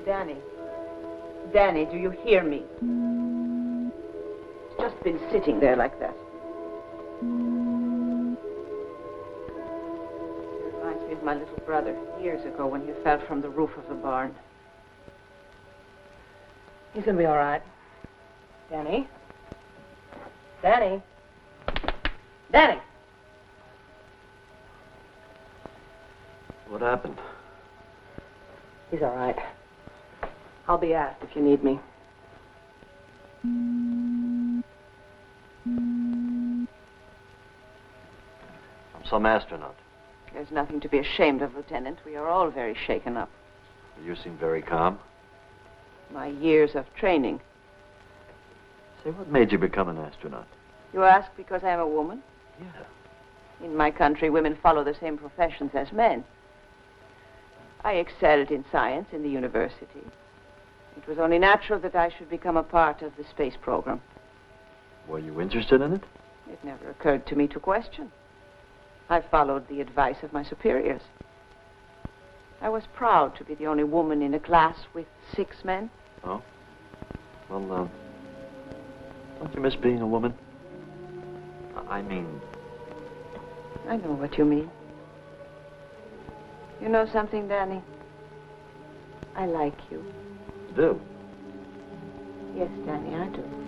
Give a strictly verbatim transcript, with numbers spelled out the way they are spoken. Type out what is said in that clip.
Danny. Danny, do you hear me? He's just been sitting there like that. It reminds me of my little brother, years ago when he fell from the roof of the barn. He's gonna be all right. Danny? Danny? Danny! What happened? He's all right. I'll be asked if you need me. I'm some astronaut. There's nothing to be ashamed of, Lieutenant. We are all very shaken up. You seem very calm. My years of training. Say, what made you become an astronaut? You ask because I am a woman? Yeah. In my country, women follow the same professions as men. I excelled in science in the university. It was only natural that I should become a part of the space program. Were you interested in it? It never occurred to me to question. I followed the advice of my superiors. I was proud to be the only woman in a class with six men. Oh? Well, uh, don't you miss being a woman? I mean... I know what you mean. You know something, Danny? I like you. You do? Yes, Danny, I do.